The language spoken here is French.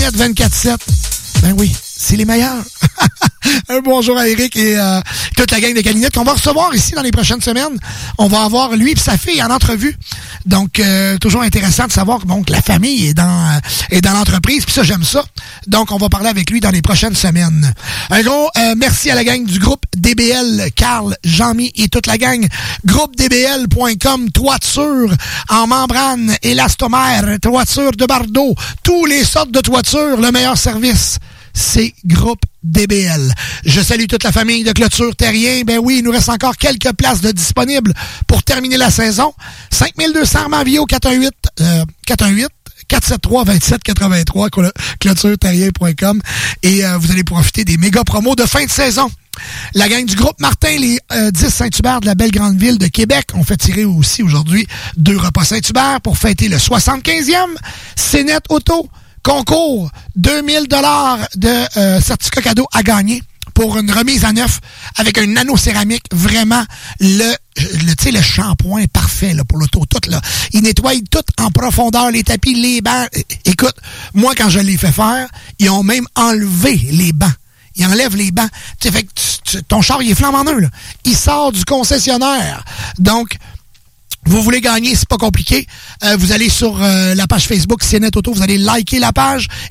CNET 24/7. Ben oui, c'est les meilleurs. Un bonjour à Eric et toute la gang de Calinette qu'on va recevoir ici dans les prochaines semaines. On va avoir lui et sa fille en entrevue. Donc, toujours intéressant de savoir bon, que la famille est dans l'entreprise. Puis ça, j'aime ça. Donc, on va parler avec lui dans les prochaines semaines. Un gros merci à la gang du groupe DBL, Carl, Jean-Mi et toute la gang. GroupeDBL.com, toiture en membrane, élastomère, toiture de bardeau, tous les sortes de toitures, le meilleur service. C'est Groupe DBL. Je salue toute la famille de Clôture Terrien. Ben oui, il nous reste encore quelques places de disponibles pour terminer la saison. 5200 Armavio 418-473-2783, clôtureterrien.com. Et vous allez profiter des méga promos de fin de saison. La gang du groupe Martin, les 10 Saint-Hubert de la belle grande ville de Québec, ont fait tirer aussi aujourd'hui 2 repas Saint-Hubert pour fêter le 75e. CNET Auto. Concours, 2000 $ de certificat cadeau à gagner pour une remise à neuf avec un nano-céramique. Vraiment, le shampoing parfait là, pour l'auto. Tout, là. Il nettoie tout en profondeur, les tapis, les bancs. Écoute, moi, quand je l'ai fait faire, ils ont même enlevé les bancs. Ils enlèvent les bancs. Fait que ton char, il est flambant neuf, là. Il sort du concessionnaire. Donc, vous voulez gagner, c'est pas compliqué. Vous allez sur la page Facebook CNET Auto, vous allez liker la page